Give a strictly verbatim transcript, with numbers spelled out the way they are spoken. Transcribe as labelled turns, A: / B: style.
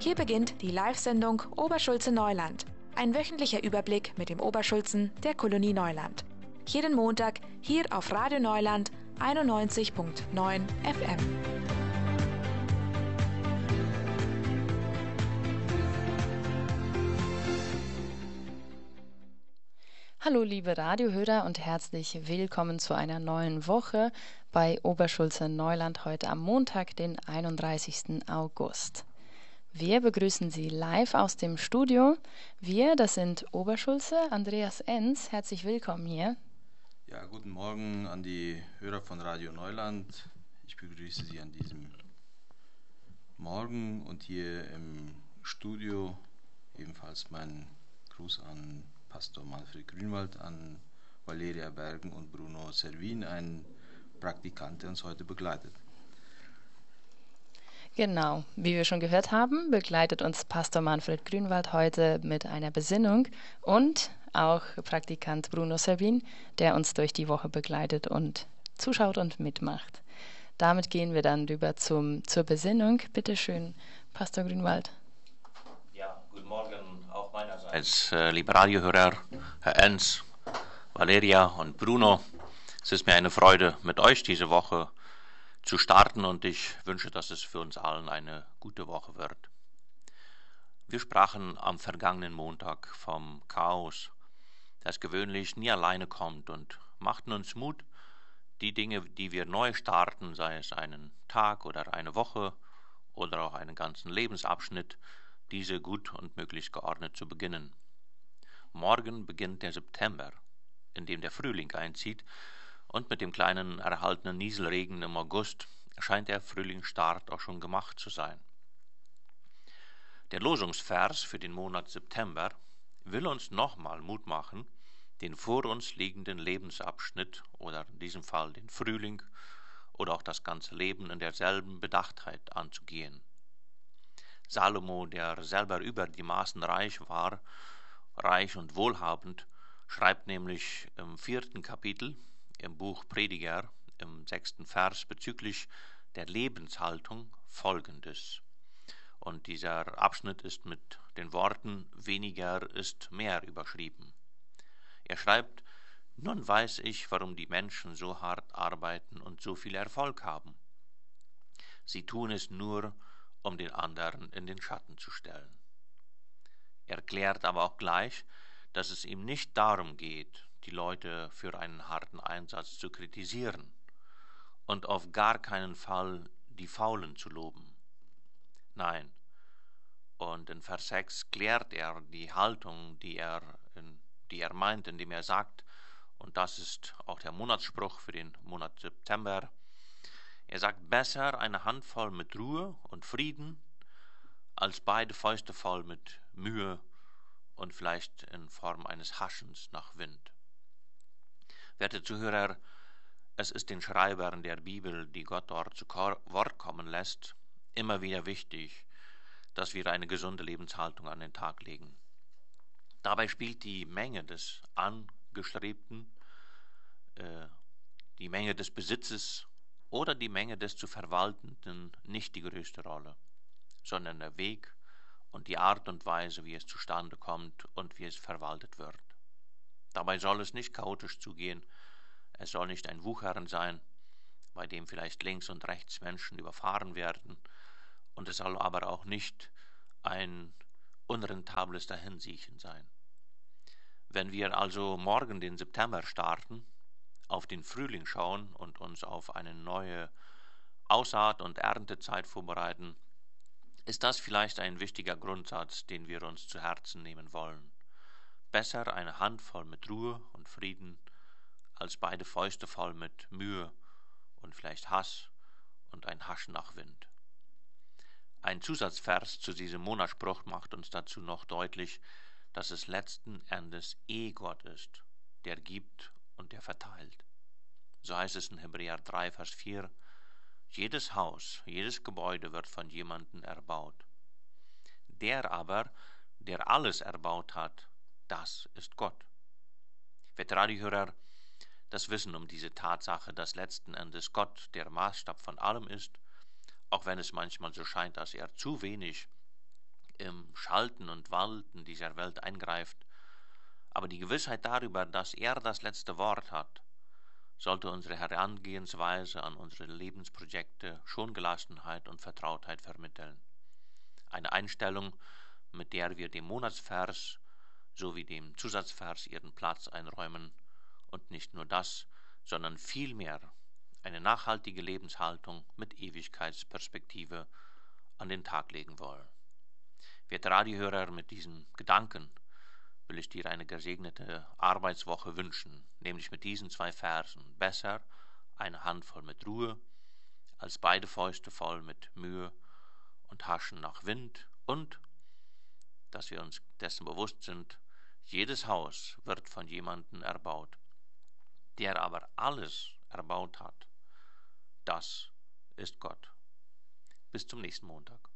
A: Hier beginnt die Live-Sendung Oberschulze Neuland. Ein wöchentlicher Überblick mit dem Oberschulzen der Kolonie Neuland. Jeden Montag hier auf Radio Neuland einundneunzig Komma neun F M.
B: Hallo liebe Radiohörer und herzlich willkommen zu einer neuen Woche bei Oberschulze Neuland heute am Montag, den einunddreißigsten August. Wir begrüßen Sie live aus dem Studio. Wir, das sind Oberschulze, Andreas Enz, herzlich willkommen hier.
C: Ja, guten Morgen an die Hörer von Radio Neuland. Ich begrüße Sie an diesem Morgen und hier im Studio ebenfalls mein Gruß an Pastor Manfred Grünwald, an Valeria Bergen und Bruno Servin, ein Praktikant, der uns heute begleitet.
B: Genau, wie wir schon gehört haben, begleitet uns Pastor Manfred Grünwald heute mit einer Besinnung und auch Praktikant Bruno Servin, der uns durch die Woche begleitet und zuschaut und mitmacht. Damit gehen wir dann rüber zum, zur Besinnung. Bitte schön, Pastor Grünwald.
D: Ja, guten Morgen auch meinerseits, äh, liebe Radiohörer, Herr Enz, Valeria und Bruno. Es ist mir eine Freude, mit euch diese Woche zu starten und ich wünsche, dass es für uns allen eine gute Woche wird. Wir sprachen am vergangenen Montag vom Chaos, das gewöhnlich nie alleine kommt, und machten uns Mut, die Dinge, die wir neu starten, sei es einen Tag oder eine Woche oder auch einen ganzen Lebensabschnitt, diese gut und möglichst geordnet zu beginnen. Morgen beginnt der September, in dem der Frühling einzieht, und mit dem kleinen erhaltenen Nieselregen im August scheint der Frühlingsstart auch schon gemacht zu sein. Der Losungsvers für den Monat September will uns nochmal Mut machen, den vor uns liegenden Lebensabschnitt oder in diesem Fall den Frühling oder auch das ganze Leben in derselben Bedachtheit anzugehen. Salomo, der selber über die Maßen reich war, reich und wohlhabend, schreibt nämlich im vierten Kapitel im Buch Prediger im sechsten Vers bezüglich der Lebenshaltung Folgendes. Und dieser Abschnitt ist mit den Worten weniger ist mehr überschrieben. Er schreibt: Nun weiß ich, warum die Menschen so hart arbeiten und so viel Erfolg haben. Sie tun es nur, um den anderen in den Schatten zu stellen. Er erklärt aber auch gleich, dass es ihm nicht darum geht, die Leute für einen harten Einsatz zu kritisieren und auf gar keinen Fall die Faulen zu loben. Nein, und in Vers sechs klärt er die Haltung, die er, in, die er meint, indem er sagt, und das ist auch der Monatsspruch für den Monat September, er sagt, besser eine Handvoll mit Ruhe und Frieden, als beide Fäuste voll mit Mühe und vielleicht in Form eines Haschens nach Wind. Werte Zuhörer, es ist den Schreibern der Bibel, die Gott dort zu Wort kommen lässt, immer wieder wichtig, dass wir eine gesunde Lebenshaltung an den Tag legen. Dabei spielt die Menge des Angestrebten, äh, die Menge des Besitzes oder die Menge des zu Verwaltenden nicht die größte Rolle, sondern der Weg und die Art und Weise, wie es zustande kommt und wie es verwaltet wird. Dabei soll es nicht chaotisch zugehen, es soll nicht ein Wuchern sein, bei dem vielleicht links und rechts Menschen überfahren werden, und es soll aber auch nicht ein unrentables Dahinsiechen sein. Wenn wir also morgen den September starten, auf den Frühling schauen und uns auf eine neue Aussaat- und Erntezeit vorbereiten, ist das vielleicht ein wichtiger Grundsatz, den wir uns zu Herzen nehmen wollen. Besser eine Handvoll mit Ruhe und Frieden, als beide Fäuste voll mit Mühe und vielleicht Hass und ein Haschen nach Wind. Ein Zusatzvers zu diesem Monatsspruch macht uns dazu noch deutlich, dass es letzten Endes eh Gott ist, der gibt und der verteilt. So heißt es in Hebräer drei, Vers vier, jedes Haus, jedes Gebäude wird von jemandem erbaut. Der aber, der alles erbaut hat, das ist Gott. Werte Radiohörer, das Wissen um diese Tatsache, dass letzten Endes Gott der Maßstab von allem ist, auch wenn es manchmal so scheint, dass er zu wenig im Schalten und Walten dieser Welt eingreift, aber die Gewissheit darüber, dass er das letzte Wort hat, sollte unsere Herangehensweise an unsere Lebensprojekte schon Gelassenheit und Vertrautheit vermitteln. Eine Einstellung, mit der wir dem Monatsvers sowie dem Zusatzvers ihren Platz einräumen und nicht nur das, sondern vielmehr eine nachhaltige Lebenshaltung mit Ewigkeitsperspektive an den Tag legen wollen. Werte Radiohörer, mit diesen Gedanken will ich dir eine gesegnete Arbeitswoche wünschen, nämlich mit diesen zwei Versen. Besser eine Handvoll mit Ruhe, als beide Fäuste voll mit Mühe und Haschen nach Wind, und dass wir uns dessen bewusst sind, jedes Haus wird von jemandem erbaut, der aber alles erbaut hat. Das ist Gott. Bis zum nächsten Montag.